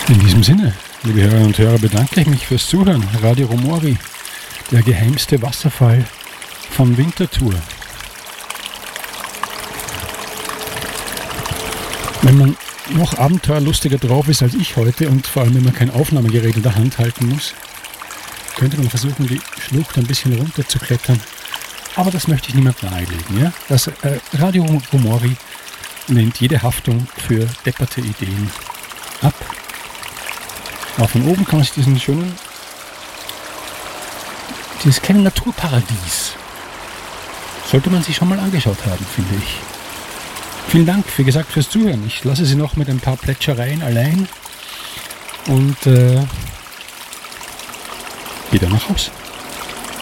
In diesem Sinne, liebe Hörerinnen und Hörer, bedanke ich mich fürs Zuhören. Radio Romori, der geheimste Wasserfall von Winterthur. Wenn man noch abenteuerlustiger drauf ist als ich heute und vor allem, wenn man kein Aufnahmegerät in der Hand halten muss, könnte man versuchen, die Schlucht ein bisschen runter zu klettern. Aber das möchte ich niemandem nahelegen. Ja? Das Radio Romori lehnt jede Haftung für depperte Ideen ab. Aber von oben kann man sich dieses kleine Naturparadies, sollte man sich schon mal angeschaut haben, finde ich. Vielen Dank, wie gesagt, fürs Zuhören. Ich lasse Sie noch mit ein paar Plätschereien allein und wieder nach Haus.